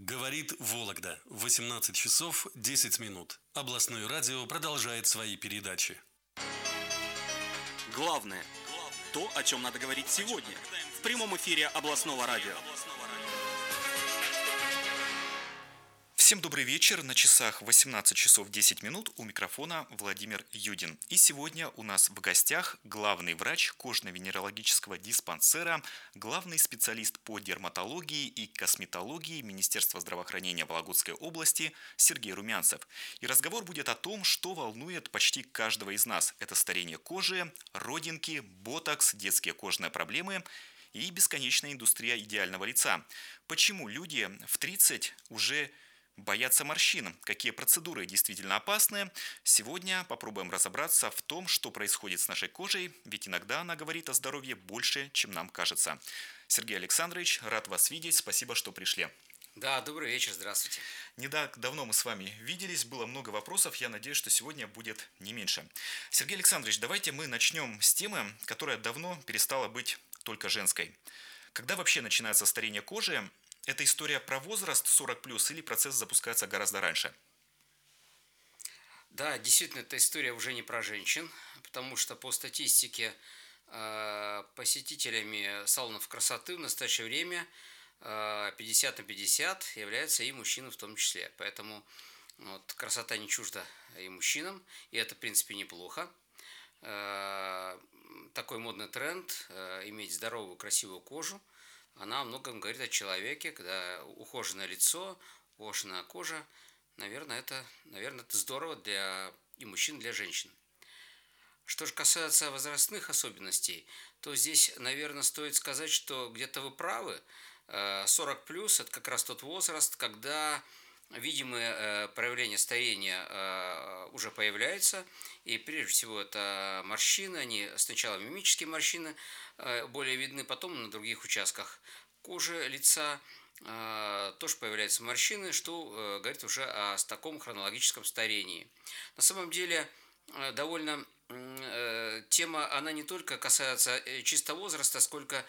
Говорит Вологда. 18 часов 10 минут. Областное радио продолжает свои передачи. Главное – то, о чем надо говорить сегодня, в прямом эфире областного радио. Всем добрый вечер. На часах 18 часов 10 минут. У микрофона Владимир Юдин. И сегодня у нас в гостях главный врач кожно-венерологического диспансера, главный специалист по дерматологии и косметологии Министерства здравоохранения Вологодской области Сергей Румянцев. И разговор будет о том, что волнует почти каждого из нас. Это старение кожи, родинки, ботокс, детские кожные проблемы и бесконечная индустрия идеального лица. Почему люди в 30 уже боятся морщин? Какие процедуры действительно опасны? Сегодня попробуем разобраться в том, что происходит с нашей кожей, ведь иногда она говорит о здоровье больше, чем нам кажется. Сергей Александрович, рад вас видеть, спасибо, что пришли. Да, добрый вечер, здравствуйте. Не так давно мы с вами виделись, было много вопросов, я надеюсь, что сегодня будет не меньше. Сергей Александрович, давайте мы начнем с темы, которая давно перестала быть только женской. Когда вообще начинается старение кожи? Это история про возраст 40+, или процесс запускается гораздо раньше? Да, действительно, эта история уже не про женщин, потому что по статистике посетителями салонов красоты в настоящее время 50 на 50 являются и мужчины в том числе. Поэтому вот, красота не чужда и мужчинам, и это, в принципе, неплохо. Такой модный тренд иметь здоровую, красивую кожу. Она о многом говорит о человеке, когда ухоженное лицо, ухоженная кожа, наверное, это здорово для и мужчин, и для женщин. Что же касается возрастных особенностей, то здесь, наверное, стоит сказать, что где-то вы правы. 40+, это как раз тот возраст, когда видимые проявления старения уже появляются, и прежде всего это морщины, они сначала мимические морщины более видны, потом на других участках кожи, лица тоже появляются морщины, что говорит уже о таком хронологическом старении. На самом деле довольно тема, она не только касается чисто возраста, сколько